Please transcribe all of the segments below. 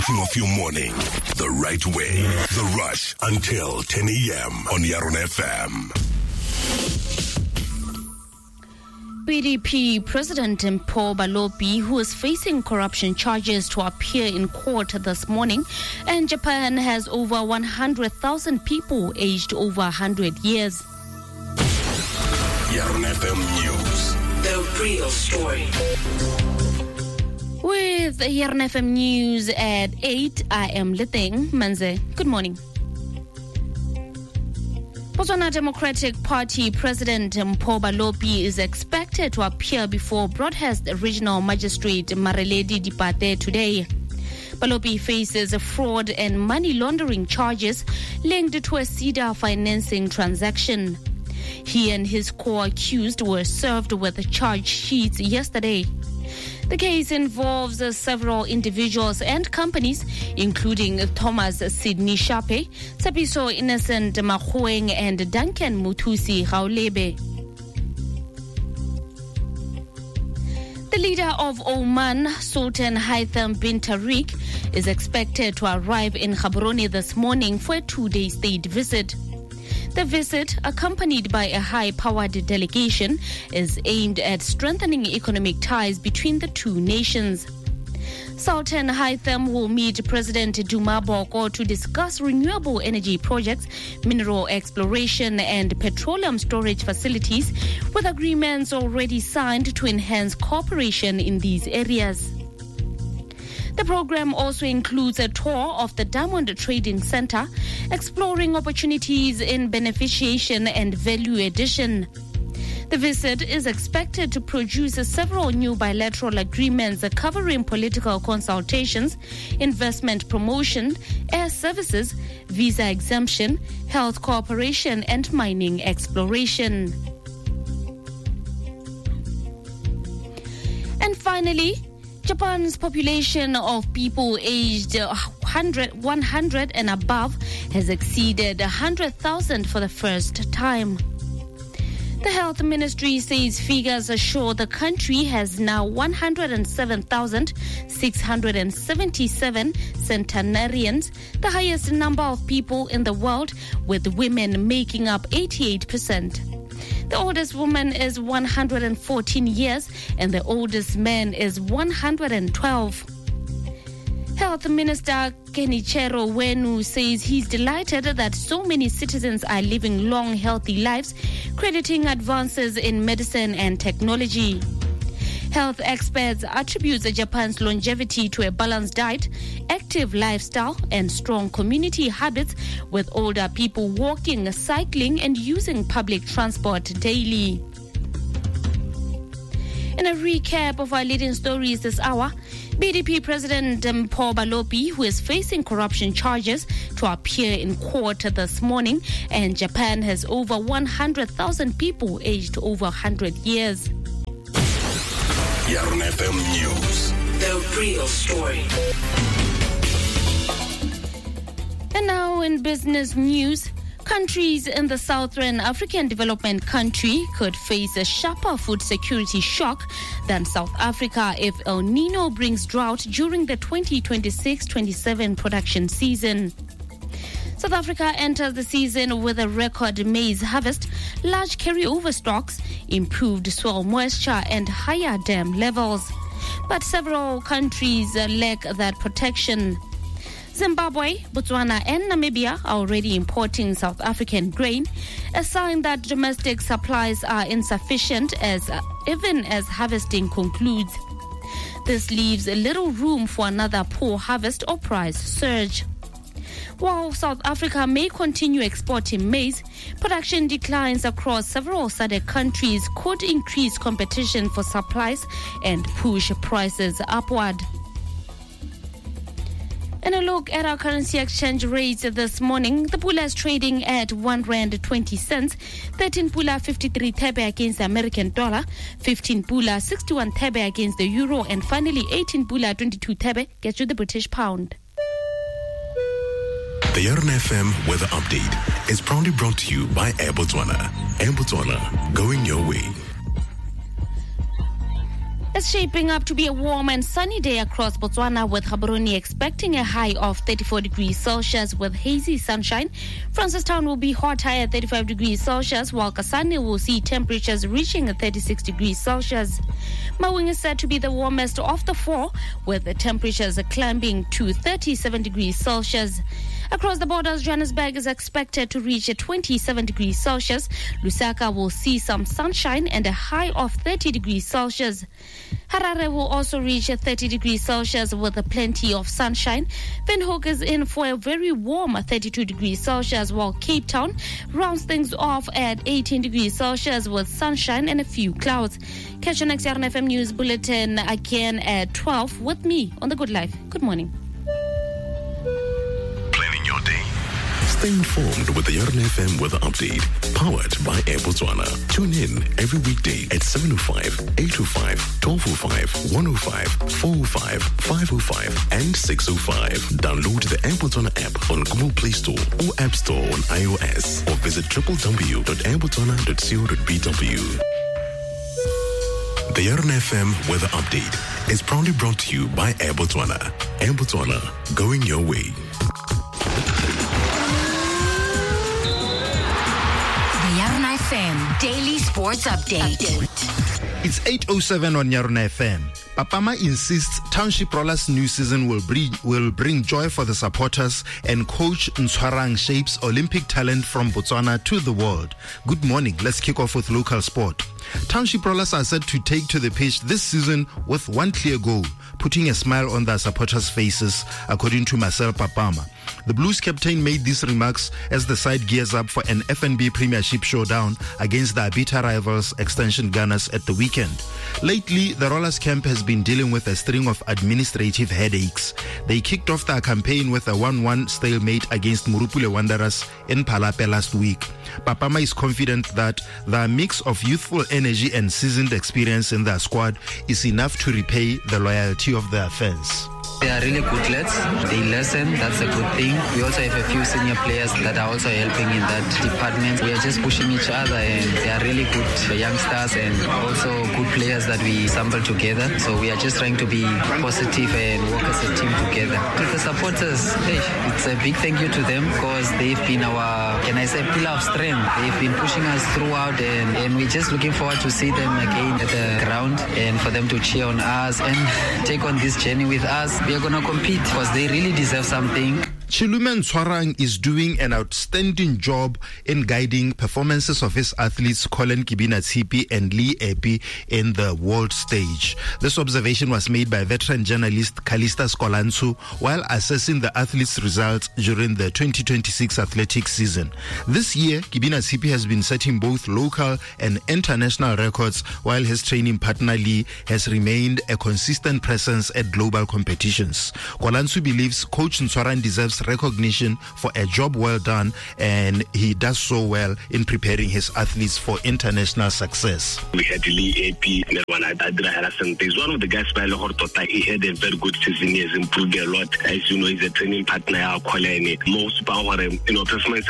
Of your morning, the right way, the rush until 10 a.m. on Yaron FM. BDP President Mpho Balobi, who is facing corruption charges, to appear in court this morning, and Japan has over 100,000 people aged over 100 years. Yaron FM News. The real story. With Yaron FM News at 8, I am Letheng Manze. Good morning. Botswana Democratic Party President Mpho Balobi is expected to appear before Broadhurst Regional Magistrate Mareledi Dipate today. Balobi faces fraud and money laundering charges linked to a CEDA financing transaction. He and his co-accused were served with charge sheets yesterday. The case involves several individuals and companies, including Thomas Sidney Shape, Tsapiso Innocent Makhueng, and Duncan Mutusi Gaulebe. The leader of Oman, Sultan Haitham bin Tariq, is expected to arrive in Gaborone this morning for a 2-day state visit. The visit, accompanied by a high-powered delegation, is aimed at strengthening economic ties between the two nations. Sultan Haitham will meet President Duma Boko to discuss renewable energy projects, mineral exploration, and petroleum storage facilities, with agreements already signed to enhance cooperation in these areas. The program also includes a tour of the Diamond Trading Center, exploring opportunities in beneficiation and value addition. The visit is expected to produce several new bilateral agreements covering political consultations, investment promotion, air services, visa exemption, health cooperation, and mining exploration. And finally, Japan's population of people aged 100 and above has exceeded 100,000 for the first time. The health ministry says figures show the country has now 107,677 centenarians, the highest number of people in the world, with women making up 88%. The oldest woman is 114 years and the oldest man is 112. Health Minister Kenichiro Wenu says he's delighted that so many citizens are living long, healthy lives, crediting advances in medicine and technology. Health experts attribute Japan's longevity to a balanced diet, active lifestyle, and strong community habits, with older people walking, cycling, and using public transport daily. In a recap of our leading stories this hour, BDP President Mpho Balobi, who is facing corruption charges, to appear in court this morning, and Japan has over 100,000 people aged over 100 years. Yaron FM News. The real story. And now in business news, countries in the Southern African development country could face a sharper food security shock than South Africa if El Nino brings drought during the 2026-27 production season. South Africa enters the season with a record maize harvest, large carryover stocks, improved soil moisture, and higher dam levels. But several countries lack that protection. Zimbabwe, Botswana, and Namibia are already importing South African grain, a sign that domestic supplies are insufficient even as harvesting concludes. This leaves little room for another poor harvest or price surge. While South Africa may continue exporting maize, production declines across several SADC countries could increase competition for supplies and push prices upward. And a look at our currency exchange rates this morning. The Pula is trading at R1.20, 13 Pula 53 Thebe against the American dollar, 15 Pula 61 Thebe against the euro, and finally 18 Pula 22 Thebe gets you the British pound. The Yaron FM weather update is proudly brought to you by Air Botswana. Air Botswana, going your way. It's shaping up to be a warm and sunny day across Botswana, with Gaborone expecting a high of 34 degrees Celsius with hazy sunshine. Francistown will be hot, high at 35 degrees Celsius, while Kasane will see temperatures reaching 36 degrees Celsius. Mawing is said to be the warmest of the four, with the temperatures climbing to 37 degrees Celsius. Across the borders, Johannesburg is expected to reach 27 degrees Celsius. Lusaka will see some sunshine and a high of 30 degrees Celsius. Harare will also reach 30 degrees Celsius with plenty of sunshine. Windhoek is in for a very warm 32 degrees Celsius, while Cape Town rounds things off at 18 degrees Celsius with sunshine and a few clouds. Catch your next Yarn FM News Bulletin again at 12 with me on The Good Life. Good morning. Stay informed with the Yarn FM weather update, powered by Air Botswana. Tune in every weekday at 7:05, 8:05, 12:05, 1:05, 4:05, 5:05, and 6:05. Download the Air Botswana app on Google Play Store or App Store on iOS, or visit www.airbotswana.co.bw. The Yarn FM weather update is proudly brought to you by Air Botswana. Air Botswana, going your way. FM Daily Sports Update. It's 8:07 on Yarona FM. Papama insists Township Rollers' new season will bring joy for the supporters, and coach Ntshwarang shapes Olympic talent from Botswana to the world. Good morning. Let's kick off with local sport. Township Rollers are set to take to the pitch this season with one clear goal, putting a smile on their supporters' faces, according to Marcel Papama. The Blues captain made these remarks as the side gears up for an FNB Premiership showdown against the Abita rivals Extension Gunners at the weekend. Lately, the Rollers camp has been dealing with a string of administrative headaches. They kicked off their campaign with a 1-1 stalemate against Murupule Wanderers in Palape last week. Papama is confident that the mix of youthful energy and seasoned experience in their squad is enough to repay the loyalty of their fans. They are really good lads. They listen, that's a good thing. We also have a few senior players that are also helping in that department. We are just pushing each other, and they are really good youngsters and also good players that we assemble together. So we are just trying to be positive and work as a team together. To the supporters, it's a big thank you to them, because they've been our, pillar of strength. They've been pushing us throughout, and we're just looking forward to see them again at the ground and for them to cheer on us and take on this journey with us. They're going to compete because they really deserve something. Chilume Ntshwarang is doing an outstanding job in guiding performances of his athletes Colin Kibina-Tsipi and Lee Epi in the world stage. This observation was made by veteran journalist Kalista Skolansu while assessing the athletes' results during the 2026 athletics season. This year, Kibina-Tsipi has been setting both local and international records, while his training partner Lee has remained a consistent presence at global competitions. Skolansu believes Coach Ntshwarang deserves recognition for a job well done, and he does so well in preparing his athletes for international success. We had Lee AP, he's one of the guys by Hortota. He had a very good season. He has improved a lot. As you know, he's a training partner. Most power, performance.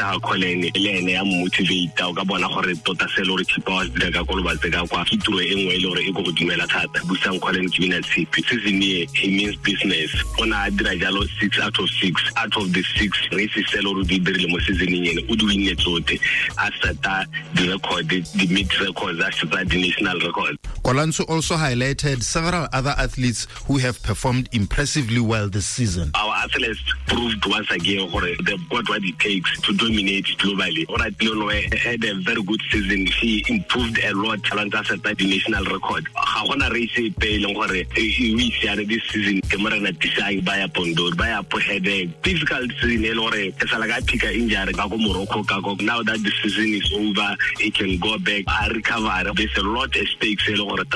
I'm motivated. Gabona hore tota salary chipa dira ka kolo ba tseka kwa kitro engwe ile hore e go dumela thata busang Colin Kibina-Tsipi. Season he means business. Ona dira jalo 6 out of 6 of the 6 races already dirile mo seasoning ene o duine tsote asata the record, the mid records, asata the national record. Kolansu also highlighted several other athletes who have performed impressively well this season. Our athletes proved once again they've got what it takes to dominate globally. Alright, Leon had a very good season. He improved a lot and asata the national record. Ga gona race e pele gore we see this season Cameron design by upon door by up head difficult season elore esalaga pika injury ka go Morocco ka go. Now that the season is over, he can go back and recover. There's a lot at stake. For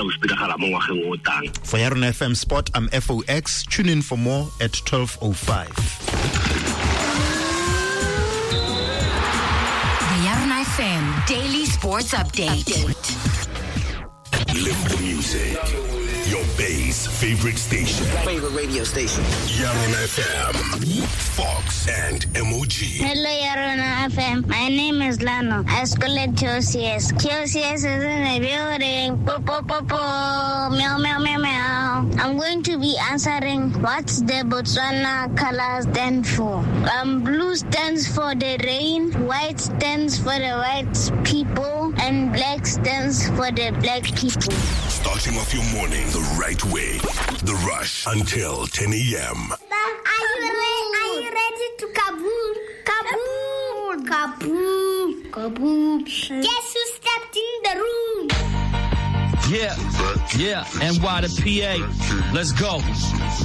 Yarn FM Sport, I'm FOX. Tune in for more at 12:05. The Yarn FM Daily Sports Update. Live the music. Your Bay's favorite station. Favorite radio station. Yarona FM, Fox and MOG. Hello, Yarona FM. My name is Lano. I school at QCS. QCS is in the building. Po, po, po, po. Meow, meow, meow, meow. I'm going to be answering what's the Botswana color stand for. Blue stands for the rain, white stands for the white people, and black stands for the black people. Starting off your morning the right way. The Rush until 10 a.m. Are you ready to kaboom? Kaboom! Kaboom! Kaboom! Guess who stepped in the room? Yeah, NY to PA. Let's go.